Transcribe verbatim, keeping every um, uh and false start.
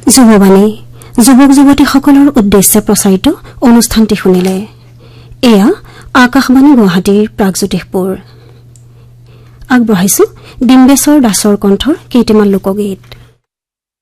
যুৱবাণী যুৱক যুৱতীসকলৰ উদ্দেশ্যে প্ৰচাৰিত অনুষ্ঠানটি শুনিলে। এয়া আকাশবাণী গুৱাহাটীৰ প্ৰাগজ্যোতিষপুৰ। আগবঢ়াইছো ডিম্বেশ্বৰ দাসৰ কণ্ঠৰ কেইটামান লোকগীত।